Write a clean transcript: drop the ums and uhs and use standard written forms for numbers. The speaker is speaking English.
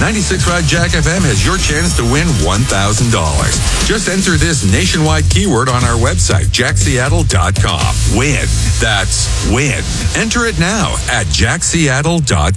96.5 Jack FM has your chance to win $1,000. Just enter this nationwide keyword on our website, jackseattle.com. Win. That's win. Enter it now at jackseattle.com.